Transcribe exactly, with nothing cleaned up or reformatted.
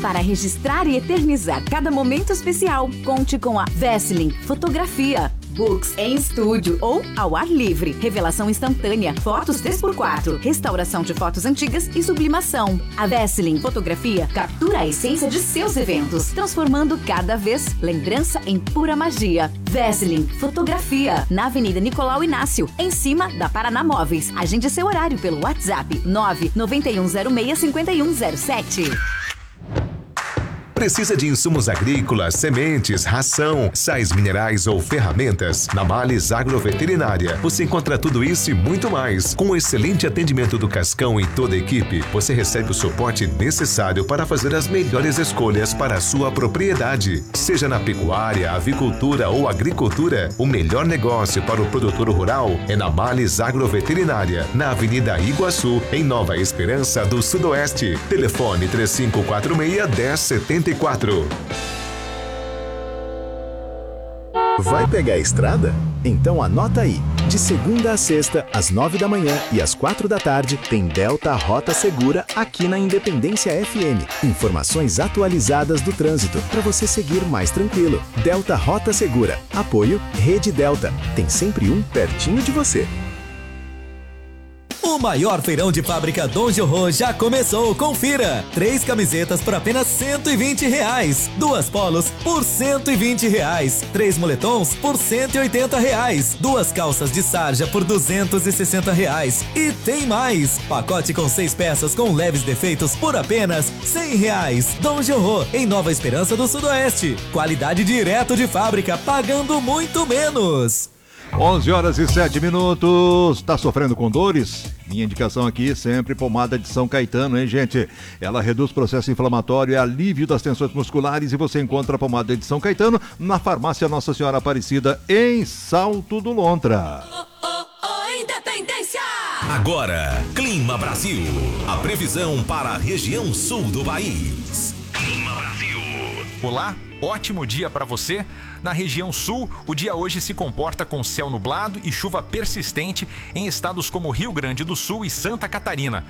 Para registrar e eternizar cada momento especial, conte com a Veselin Fotografia. Books em estúdio ou ao ar livre. Revelação instantânea, fotos três por quatro, restauração de fotos antigas e sublimação. A Veselin Fotografia captura a essência de seus eventos, transformando cada vez lembrança em pura magia. Veselin Fotografia, na Avenida Nicolau Inácio, em cima da Paraná Móveis. Agende seu horário pelo WhatsApp nove nove um zero seis cinco um zero sete. Precisa de insumos agrícolas, sementes, ração, sais minerais ou ferramentas? Na Males Agroveterinária, você encontra tudo isso e muito mais. Com um excelente atendimento do Cascão e toda a equipe, você recebe o suporte necessário para fazer as melhores escolhas para a sua propriedade. Seja na pecuária, avicultura ou agricultura, o melhor negócio para o produtor rural é na Males Agroveterinária, na Avenida Iguaçu, em Nova Esperança do Sudoeste. Telefone três cinco quatro seis, um zero sete quatro. Vai pegar a estrada? Então anota aí. De segunda a sexta, às nove da manhã e às quatro da tarde, tem Delta Rota Segura aqui na Independência F M. Informações atualizadas do trânsito para você seguir mais tranquilo. Delta Rota Segura. Apoio Rede Delta. Tem sempre um pertinho de você. O maior feirão de fábrica Dom Jorro já começou, confira! Três camisetas por apenas cento e vinte reais, duas polos por cento e vinte reais, três moletons por cento e oitenta reais, duas calças de sarja por duzentos e sessenta reais. E tem mais! Pacote com seis peças com leves defeitos por apenas cem reais. Dom Jorro, em Nova Esperança do Sudoeste. Qualidade direto de fábrica, pagando muito menos. onze horas e sete minutos. Tá sofrendo com dores? Minha indicação aqui sempre pomada de São Caetano, hein, gente? Ela reduz processo inflamatório e alívio das tensões musculares e você encontra a pomada de São Caetano na farmácia Nossa Senhora Aparecida, em Salto do Lontra. Oh, oh, oh, Independência! Agora, Clima Brasil. A previsão para a região sul do país. Clima Brasil. Olá, ótimo dia para você. Na região sul, o dia hoje se comporta com céu nublado e chuva persistente em estados como Rio Grande do Sul e Santa Catarina.